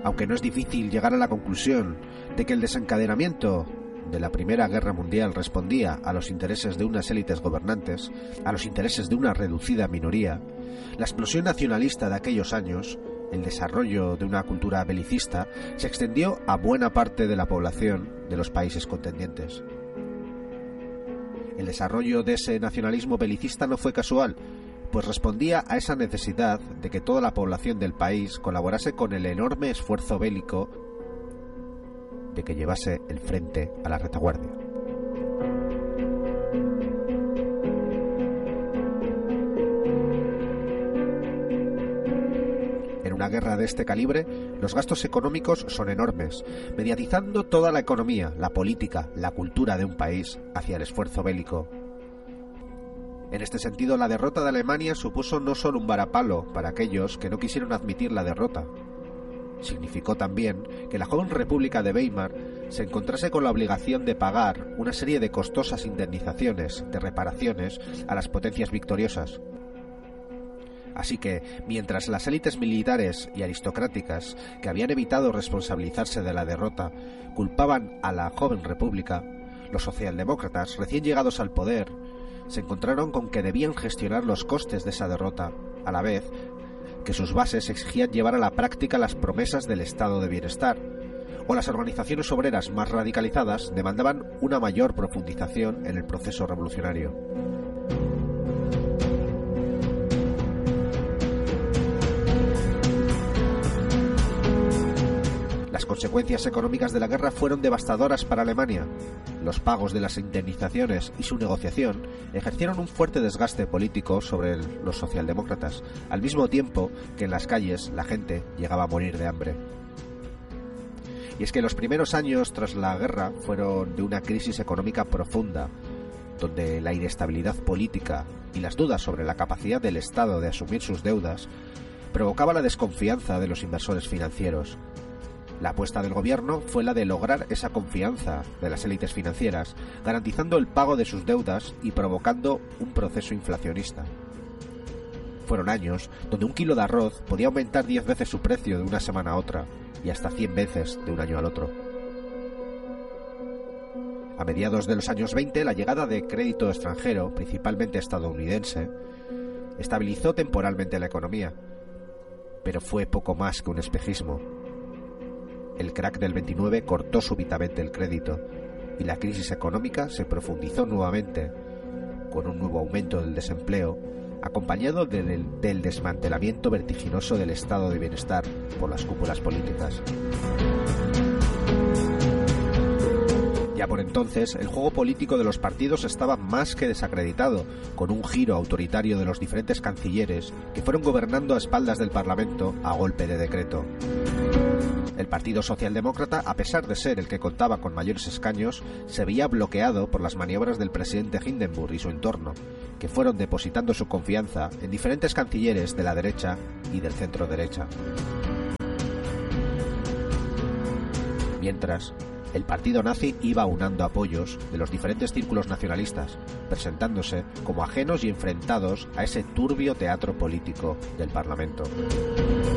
aunque no es difícil llegar a la conclusión de que el desencadenamiento de la Primera Guerra Mundial respondía a los intereses de unas élites gobernantes, a los intereses de una reducida minoría, la explosión nacionalista de aquellos años, el desarrollo de una cultura belicista, se extendió a buena parte de la población de los países contendientes. El desarrollo de ese nacionalismo belicista no fue casual, pues respondía a esa necesidad de que toda la población del país colaborase con el enorme esfuerzo bélico de que llevase el frente a la retaguardia. En una guerra de este calibre, los gastos económicos son enormes, mediatizando toda la economía, la política, la cultura de un país hacia el esfuerzo bélico. En este sentido, la derrota de Alemania supuso no solo un varapalo para aquellos que no quisieron admitir la derrota. Significó también que la joven República de Weimar se encontrase con la obligación de pagar una serie de costosas indemnizaciones, de reparaciones a las potencias victoriosas. Así que, mientras las élites militares y aristocráticas, que habían evitado responsabilizarse de la derrota, culpaban a la joven república, los socialdemócratas, recién llegados al poder, se encontraron con que debían gestionar los costes de esa derrota, a la vez que sus bases exigían llevar a la práctica las promesas del estado de bienestar, o las organizaciones obreras más radicalizadas demandaban una mayor profundización en el proceso revolucionario. Las consecuencias económicas de la guerra fueron devastadoras para Alemania. Los pagos de las indemnizaciones y su negociación ejercieron un fuerte desgaste político sobre los socialdemócratas, al mismo tiempo que en las calles la gente llegaba a morir de hambre. Y es que los primeros años tras la guerra fueron de una crisis económica profunda, donde la inestabilidad política y las dudas sobre la capacidad del Estado de asumir sus deudas provocaba la desconfianza de los inversores financieros. La apuesta del gobierno fue la de lograr esa confianza de las élites financieras, garantizando el pago de sus deudas y provocando un proceso inflacionista. Fueron años donde un kilo de arroz podía aumentar 10 veces su precio de una semana a otra, y hasta 100 veces de un año al otro. A mediados de los años 20, la llegada de crédito extranjero, principalmente estadounidense, estabilizó temporalmente la economía, pero fue poco más que un espejismo. El crack del 29 cortó súbitamente el crédito y la crisis económica se profundizó nuevamente, con un nuevo aumento del desempleo, acompañado del desmantelamiento vertiginoso del estado de bienestar por las cúpulas políticas. Ya por entonces, el juego político de los partidos estaba más que desacreditado, con un giro autoritario de los diferentes cancilleres que fueron gobernando a espaldas del Parlamento a golpe de decreto. El Partido Socialdemócrata, a pesar de ser el que contaba con mayores escaños, se veía bloqueado por las maniobras del presidente Hindenburg y su entorno, que fueron depositando su confianza en diferentes cancilleres de la derecha y del centro-derecha. Mientras, el partido nazi iba aunando apoyos de los diferentes círculos nacionalistas, presentándose como ajenos y enfrentados a ese turbio teatro político del Parlamento.